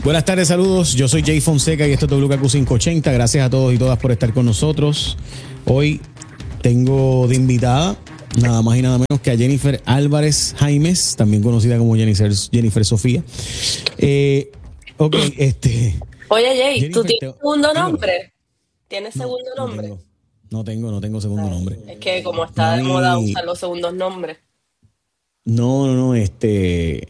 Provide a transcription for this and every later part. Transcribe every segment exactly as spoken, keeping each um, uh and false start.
Buenas tardes, saludos. Yo soy Jay Fonseca y esto es W K Q quinientos ochenta. Gracias a todos y todas por estar con nosotros. Hoy tengo de invitada nada más y nada menos que a Jennifer Álvarez Jaimes, también conocida como Jennifer, Jennifer Sofía. Eh, ok, este... Oye, Jay, Jennifer, ¿tú tienes te... segundo nombre? ¿Tienes no, segundo no nombre? Tengo, no tengo, no tengo segundo Ay, nombre. es que como está Mami... de moda usar los segundos nombres. No, no, no, este...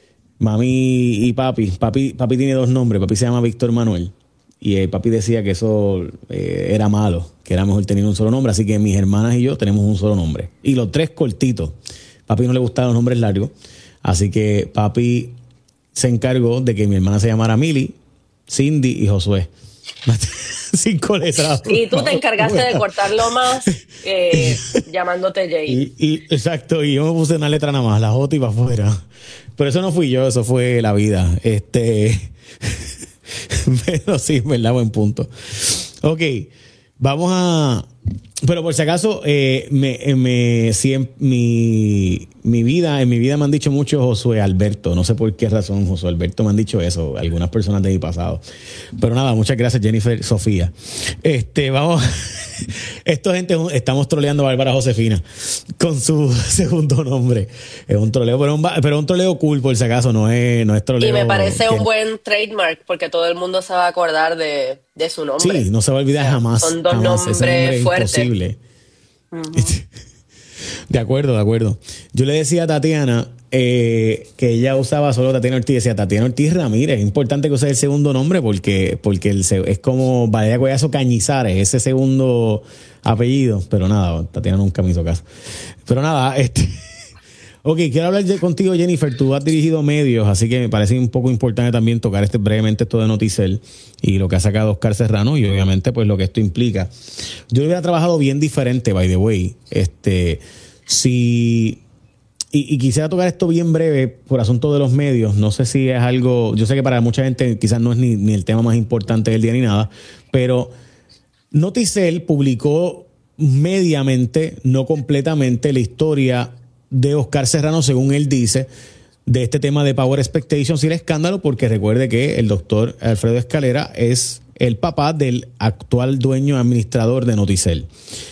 Mami y papi. Papi, papi tiene dos nombres. Papi se llama Víctor Manuel. Y el papi decía que eso eh, era malo, que era mejor tener un solo nombre. Así que mis hermanas y yo tenemos un solo nombre. Y los tres cortitos. Papi no le gustaban los nombres largos. Así que papi se encargó de que mi hermana se llamara Mili, Cindy y Josué. Cinco letras. Y tú te encargaste de cortarlo más eh, llamándote Jay. Y, y, exacto, y yo me puse una letra nada más, la J y para afuera. Pero eso no fui yo, eso fue la vida. Este, pero sí, verdad, buen punto. Ok, vamos a... Pero por si acaso, eh, me, me, siempre, mi, mi vida, en mi vida me han dicho mucho Josué Alberto. No sé por qué razón Josué Alberto me han dicho eso, algunas personas de mi pasado. Pero nada, muchas gracias, Jennifer Sofía. Este, vamos, esto gente, estamos troleando a Bárbara Josefina con su segundo nombre. Es un troleo, pero un, pero un troleo cool, por si acaso, no es, no es troleo. Y me parece que, un buen trademark, porque todo el mundo se va a acordar de, de su nombre. Sí, no se va a olvidar, o sea, jamás. Son dos jamás. nombres nombre fuertes. Imposible. Uh-huh. De acuerdo, de acuerdo. Yo le decía a Tatiana eh, que ella usaba solo Tatiana Ortiz. Decía Tatiana Ortiz Ramírez. Es importante que use el segundo nombre porque, porque el, es como Valeria Collazo Cañizares, ese segundo apellido. Pero nada, Tatiana nunca me hizo caso. Pero nada, este... Ok, quiero hablar de, contigo, Jennifer. Tú has dirigido medios, así que me parece un poco importante también tocar este brevemente esto de Noticel y lo que ha sacado Oscar Serrano y obviamente pues lo que esto implica. Yo hubiera trabajado bien diferente, by the way. Este, si y, y quisiera tocar esto bien breve por asunto de los medios. No sé si es algo, yo sé que para mucha gente quizás no es ni, ni el tema más importante del día ni nada, pero Noticel publicó mediamente, no completamente, la historia de Oscar Serrano, según él dice, de este tema de Power Expectations y el escándalo, porque recuerde que el doctor Alfredo Escalera es el papá del actual dueño administrador de Noticel.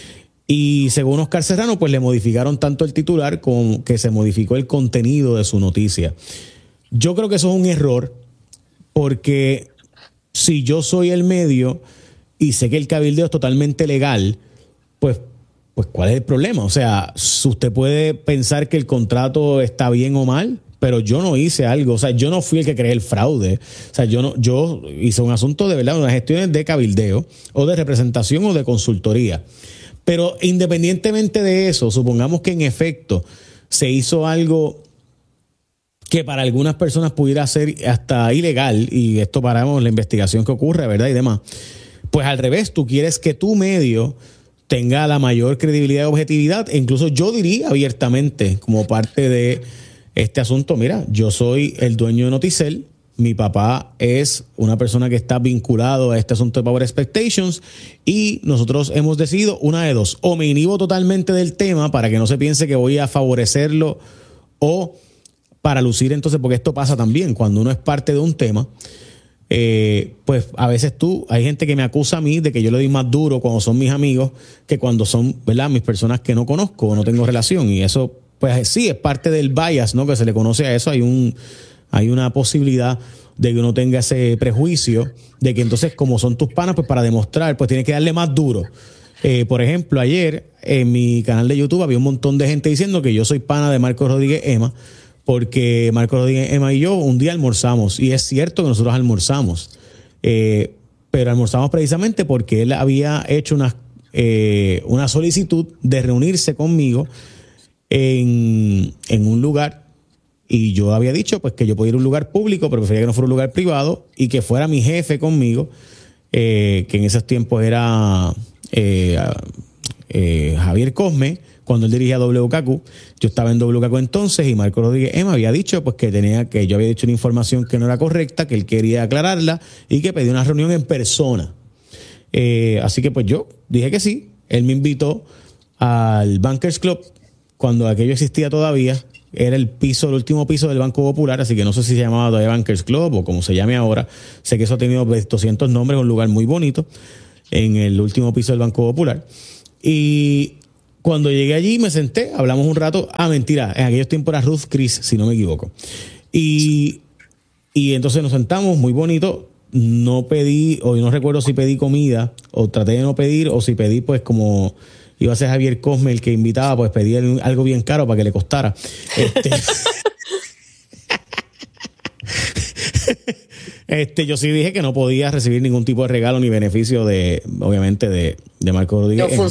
Y según Oscar Serrano, pues le modificaron tanto el titular como que se modificó el contenido de su noticia. Yo creo que eso es un error, porque si yo soy el medio y sé que el cabildeo es totalmente legal, pues Pues, ¿cuál es el problema? O sea, usted puede pensar que el contrato está bien o mal, pero yo no hice algo. O sea, yo no fui el que creé el fraude. O sea, yo no, yo hice un asunto de verdad, unas gestiones de cabildeo o de representación o de consultoría. Pero independientemente de eso, supongamos que en efecto se hizo algo que para algunas personas pudiera ser hasta ilegal, y esto paramos la investigación que ocurre, ¿verdad? Y demás. Pues al revés, tú quieres que tu medio tenga la mayor credibilidad y objetividad. E incluso yo diría abiertamente, como parte de este asunto, mira, yo soy el dueño de Noticel, mi papá es una persona que está vinculado a este asunto de Power Expectations y nosotros hemos decidido una de dos: o me inhibo totalmente del tema para que no se piense que voy a favorecerlo, o para lucir entonces, porque esto pasa también cuando uno es parte de un tema. Eh, pues a veces tú, hay gente que me acusa a mí de que yo le doy más duro cuando son mis amigos que cuando son, ¿verdad?, mis personas que no conozco o no tengo relación, y eso pues sí es parte del bias, ¿no?, que se le conoce a eso. Hay un hay una posibilidad de que uno tenga ese prejuicio de que entonces, como son tus panas, pues para demostrar pues tienes que darle más duro. Eh, por ejemplo, ayer en mi canal de YouTube había un montón de gente diciendo que yo soy pana de Marcos Rodríguez Emma, porque Marcos Rodríguez Emma y yo un día almorzamos, y es cierto que nosotros almorzamos, eh, pero almorzamos precisamente porque él había hecho una, eh, una solicitud de reunirse conmigo en, en un lugar, y yo había dicho pues que yo podía ir a un lugar público, pero prefería que no fuera un lugar privado, y que fuera mi jefe conmigo, eh, que en esos tiempos era eh, eh, Javier Cosme, cuando él dirigía W K Q. Yo estaba en W K Q entonces, y Marco Rodríguez Emma había dicho pues que tenía que yo había dicho una información que no era correcta, que él quería aclararla y que pedía una reunión en persona. Eh, así que pues yo dije que sí. Él me invitó al Bankers Club cuando aquello existía todavía, Era el piso, el último piso del Banco Popular, así que no sé si se llamaba todavía Bankers Club o como se llame ahora. Sé que eso ha tenido doscientos nombres, un lugar muy bonito en el último piso del Banco Popular. Y cuando llegué allí me senté, hablamos un rato. Ah, mentira, en aquellos tiempos era Ruth Chris, si no me equivoco. Y, y entonces nos sentamos, muy bonito. No pedí, o no recuerdo si pedí comida, o traté de no pedir, o si pedí pues como... Iba a ser Javier Cosme el que invitaba, pues pedía algo bien caro para que le costara. Este, este, yo sí dije que no podía recibir ningún tipo de regalo ni beneficio de, obviamente, de, de Marco Rodríguez. No